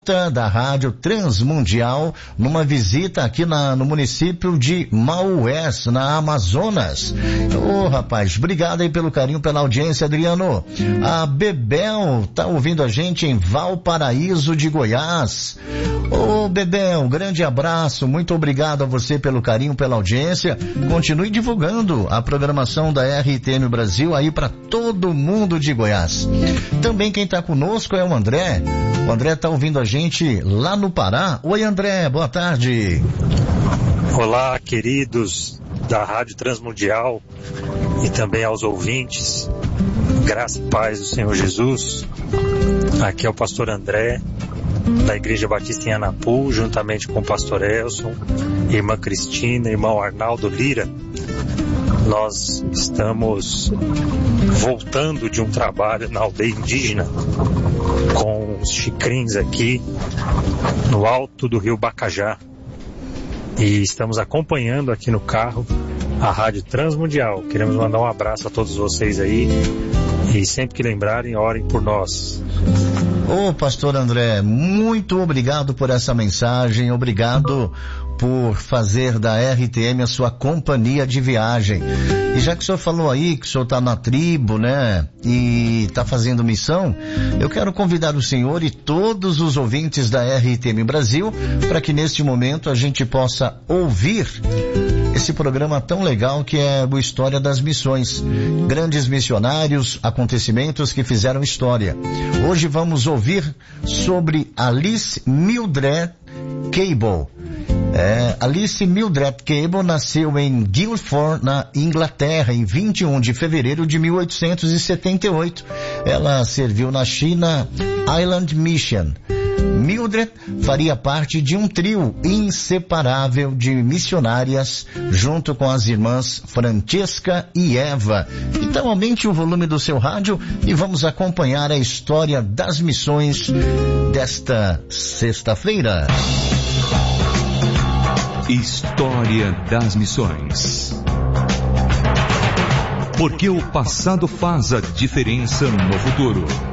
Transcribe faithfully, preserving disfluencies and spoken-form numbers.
da Rádio Transmundial numa visita aqui na, no município de Maués, na Amazonas. Ô, oh, rapaz, obrigado aí pelo carinho, pela audiência, Adriano. A Bebel tá ouvindo a gente em Valparaíso de Goiás. Ô, oh, Bebel, grande abraço, muito obrigado a você pelo carinho, pela audiência. Continue divulgando a programação da R T M Brasil aí para todo mundo de Goiás. Também quem tá conosco é o André. O André tá ouvindo a gente lá no Pará. Oi, André, boa tarde. Olá, queridos da Rádio Transmundial e também aos ouvintes. Graça e paz do Senhor Jesus. Aqui é o pastor André, da Igreja Batista em Anapu, juntamente com o pastor Elson, irmã Cristina, irmão Arnaldo Lira. Nós estamos voltando de um trabalho na aldeia indígena com os chicrins aqui no alto do rio Bacajá, e estamos acompanhando aqui no carro a Rádio Transmundial. Queremos mandar um abraço a todos vocês aí e sempre que lembrarem, orem por nós. Ô, pastor André, muito obrigado por essa mensagem, obrigado por fazer da R T M a sua companhia de viagem. E já que o senhor falou aí que o senhor está na tribo, né, e está fazendo missão, eu quero convidar o senhor e todos os ouvintes da R T M Brasil para que neste momento a gente possa ouvir esse programa tão legal que é o História das Missões. Grandes missionários, acontecimentos que fizeram história. Hoje vamos ouvir sobre Alice Mildred Cable. É, Alice Mildred Cable nasceu em Guildford, na Inglaterra, em vinte e um de fevereiro de mil oitocentos e setenta e oito. Ela serviu na China Island Mission. Mildred faria parte de um trio inseparável de missionárias junto com as irmãs Francesca e Eva. Então aumente o volume do seu rádio e vamos acompanhar a história das missões desta sexta-feira. História das Missões. Porque o passado faz a diferença no futuro.